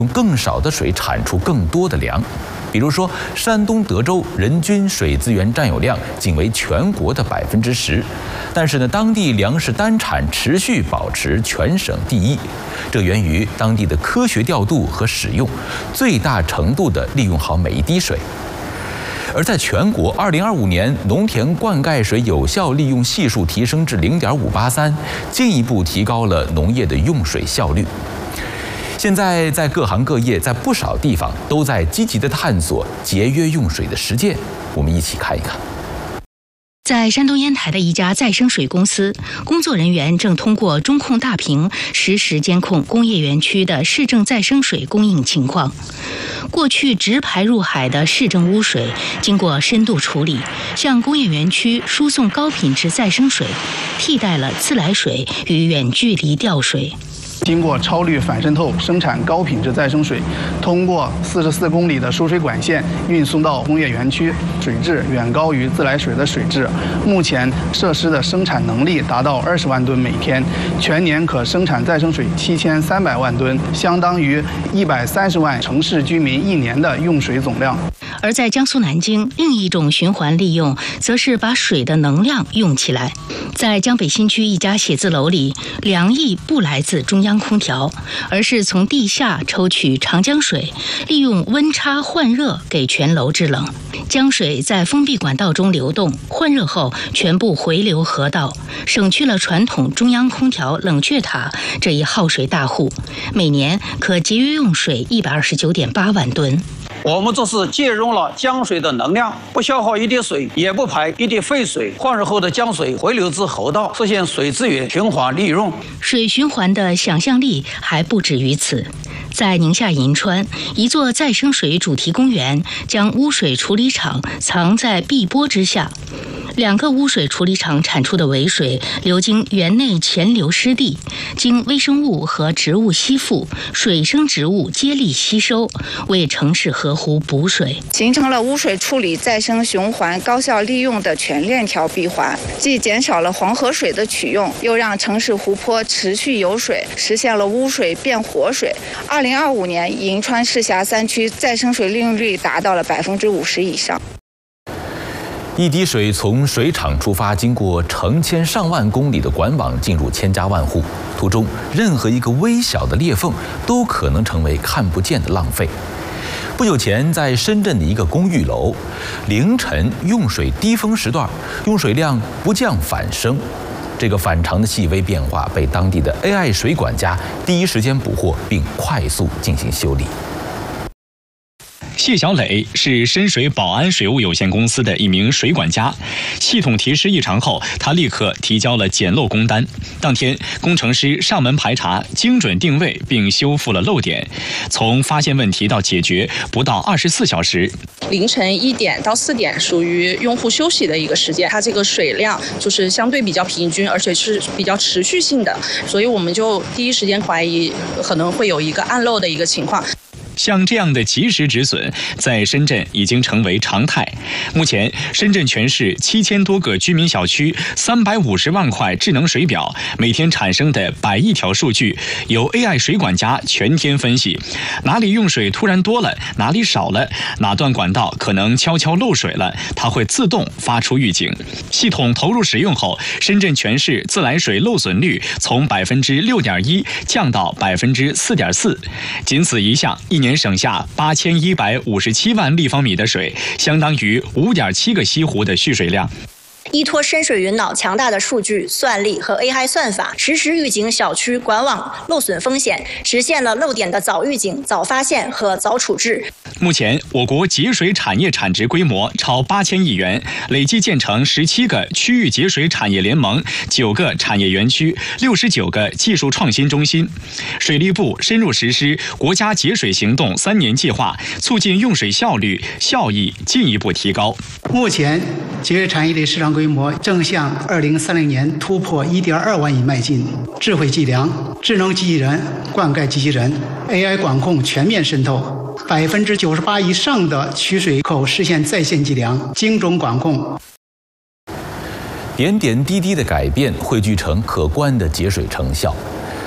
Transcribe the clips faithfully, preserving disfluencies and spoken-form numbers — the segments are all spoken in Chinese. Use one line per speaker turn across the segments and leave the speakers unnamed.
用更少的水产出更多的粮。比如说，山东德州人均水资源占有量仅为全国的百分之十，但是呢，当地粮食单产持续保持全省第一。这源于当地的科学调度和使用，最大程度地利用好每一滴水。而在全国，二零二五年农田灌溉水有效利用系数提升至零点五八三，进一步提高了农业的用水效率。现在在各行各业，在不少地方都在积极地探索节约用水的实践，我们一起看一看。
在山东烟台的一家再生水公司，工作人员正通过中控大屏实时监控工业园区的市政再生水供应情况。过去直排入海的市政污水，经过深度处理，向工业园区输送高品质再生水，替代了自来水与远距离调水。
经过超滤反渗透生产高品质再生水，通过四十四公里的输水管线运送到工业园区，水质远高于自来水的水质。目前设施的生产能力达到二十万吨每天，全年可生产再生水七千三百万吨，相当于一百三十万城市居民一年的用水总量。
而在江苏南京，另一种循环利用，则是把水的能量用起来。在江北新区一家写字楼里，凉意不来自中央空调，而是从地下抽取长江水，利用温差换热给全楼制冷。江水在封闭管道中流动，换热后全部回流河道，省去了传统中央空调冷却塔这一耗水大户，每年可节约用水一百二十九点八万吨。
我们这是借用了江水的能量，不消耗一滴水，也不排一滴废水，换热后的江水回流至河道，实现水资源循环利用。
水循环的想象力还不止于此。在宁夏银川，一座再生水主题公园将污水处理厂藏在碧波之下。两个污水处理厂产出的尾水流经园内潜流湿地，经微生物和植物吸附，水生植物接力吸收，为城市河湖补水，
形成了污水处理再生循环高效利用的全链条闭环，既减少了黄河水的取用，又让城市湖泊持续有水，实现了污水变活水。二零二五年，银川市辖三区再生水利用率达到了百分之五十以上。
一滴水从水厂出发，经过成千上万公里的管网，进入千家万户。途中，任何一个微小的裂缝都可能成为看不见的浪费。不久前，在深圳的一个公寓楼，凌晨用水低峰时段，用水量不降反升。这个反常的细微变化被当地的 A I 水管家第一时间捕获，并快速进行修理。
谢小磊是深水宝安水务有限公司的一名水管家，系统提示异常后，他立刻提交了检漏工单。当天，工程师上门排查，精准定位并修复了漏点，从发现问题到解决不到二十四小时。
凌晨一点到四点属于用户休息的一个时间，它这个水量就是相对比较平均，而且是比较持续性的，所以我们就第一时间怀疑可能会有一个暗漏的一个情况。
像这样的及时止损，在深圳已经成为常态。目前，深圳全市七千多个居民小区，三百五十万块智能水表，每天产生的百亿条数据，由 A I 水管家全天分析，哪里用水突然多了，哪里少了，哪段管道可能悄悄漏水了，它会自动发出预警。系统投入使用后，深圳全市自来水漏损率从百分之六点一降到百分之四点四，仅此一项，一年省下八千一百五十七万立方米的水，相当于五点七个西湖的蓄水量。
依托深水云脑强大的数据算力和 A I 算法，实时预警小区管网漏损风险，实现了漏点的早预警、早发现和早处置。
目前，我国节水产业产值规模超八千亿元，累计建成十七个区域节水产业联盟、九个产业园区、六十九个技术创新中心。水利部深入实施国家节水行动三年计划，促进用水效率、效益进一步提高。
目前，节水产业的市场规模正向二零三零年突破一点二万亿迈进。智慧计量、智能机器人、灌溉机器人、A I 管控全面渗透，百分之九十八以上的取水口实现在线计量、精准管控。
点点滴滴的改变汇聚成可观的节水成效。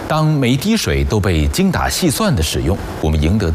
当每滴水都被精打细算的使用，我们赢得